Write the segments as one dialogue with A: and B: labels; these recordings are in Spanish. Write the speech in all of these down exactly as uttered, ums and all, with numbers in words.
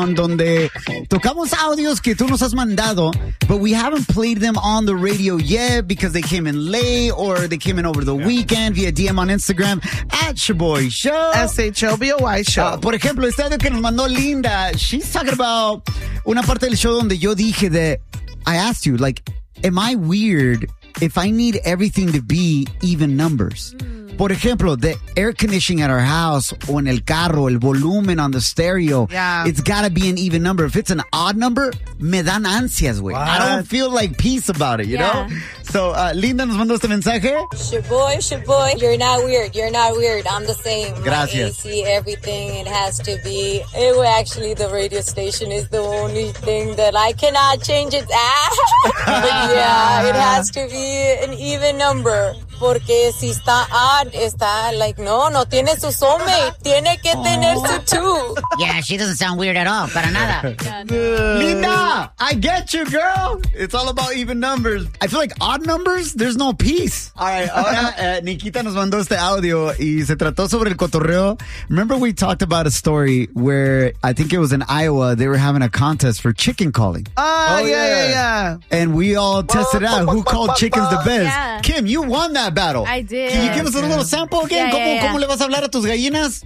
A: Down, donde tocamos audios que tú nos has mandado, but we haven't played them on the radio yet because they came in late or they came in over the weekend via D M on Instagram at Shaboy Show.
B: S H O B O Y Show.
A: Uh, por ejemplo, este audio que nos mandó Linda, she's talking about una parte del show donde yo dije that I asked you, like, am I weird if I need everything to be even numbers? Mm. Por ejemplo, the air conditioning at our house o en el carro, el volumen on the stereo,
B: yeah.
A: it's gotta be an even number. If it's an odd number, me dan ansias, güey. I don't feel like peace about it, you yeah. know? So, uh, Linda nos mandó este mensaje.
C: Shaboy, Shaboy, you're not weird. You're not weird. I'm the same.
A: Gracias.
C: My A C, everything, it has to be. It, well, actually, the radio station is the only thing that I cannot change it. But yeah, it has to be an even number. Porque si está odd, está like, no, no tiene su soulmate. Tiene que oh. tener su two.
D: Yeah, she doesn't sound weird at all. Para nada.
A: Linda, I get you, girl. It's all about even numbers. I feel like odd numbers, there's no peace. All right, ahora uh, Nikita nos mandó este audio y se trató sobre el cotorreo. Remember we talked about a story where I think it was in Iowa, they were having a contest for chicken calling.
B: Oh, oh yeah, yeah, yeah.
A: And we all tested out who called chickens the best.
E: Yeah.
A: Kim, you won that battle.
E: I did.
A: Can you give us a little sample again?
E: Yeah,
A: ¿Cómo,
E: yeah, yeah.
A: ¿Cómo le vas a hablar a tus gallinas?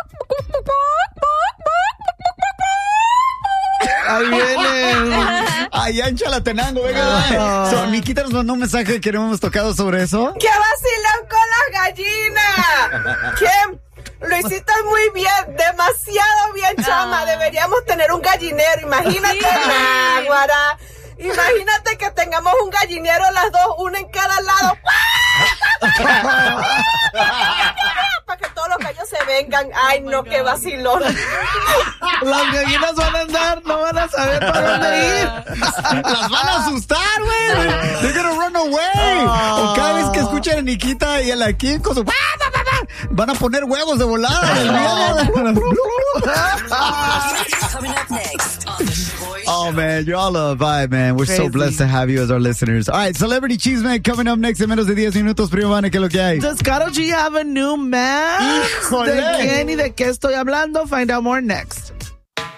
B: Ahí viene.
A: Allá en Chalatenango, venga. Oh. So, Nikita nos mandó un mensaje que no hemos tocado sobre eso.
F: ¡Qué vacilón con las gallinas! Kim, lo hiciste muy bien, demasiado bien, chama. Ah. Deberíamos tener un gallinero, imagínate. Sí. Guara. Imagínate que tengamos un gallinero las dos, una en cada lado. Para que todos los gallos se vengan. Ay, oh no, God. Qué vacilón.
B: Las gallinas van a andar, no van a saber para dónde ir.
A: Las van a asustar, güey. They're gonna run away. Oh. O cada vez que escuchan a Nikita y a la Kim con su... van a poner huevos de volada. Oh, man, you're all a vibe, man. We're Crazy. So blessed to have you as our listeners. All right, Celebrity Cheeseman coming up next en menos de diez minutos. Primo Vane, ¿qué es lo que hay?
B: Does Karol G have a new man?
A: Híjole.
B: ¿De quién y de qué estoy hablando? Find out more next.